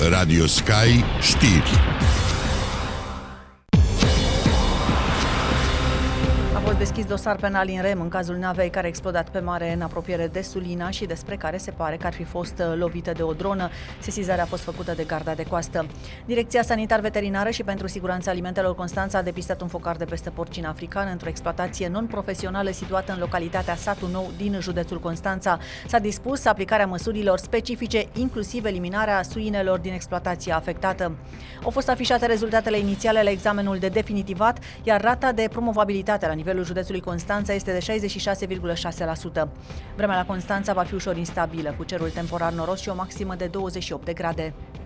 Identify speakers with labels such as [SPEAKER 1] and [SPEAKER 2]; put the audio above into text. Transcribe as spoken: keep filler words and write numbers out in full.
[SPEAKER 1] Radio Sky Știri.
[SPEAKER 2] A fost deschis dosar penal in rem în cazul navei care a explodat pe mare în apropiere de Sulina și despre care se pare că ar fi fost lovită de o dronă. Sesizarea a fost făcută de Garda de Coastă. Direcția Sanitar-Veterinară și pentru Siguranța Alimentelor Constanța a depistat un focar de peste porcin african într-o exploatație non-profesională situată în localitatea Satul Nou din județul Constanța. S-a dispus aplicarea măsurilor specifice, inclusiv eliminarea suinelor din exploatația afectată. Au fost afișate rezultatele inițiale la examenul de definitivat, iar rata de promovabilitate la nivelul județului Constanța este de șaizeci și șase virgulă șase la sută. Vremea la Constanța va fi ușor instabilă, cu cerul temporar noros și o maximă de douăzeci și opt de grade.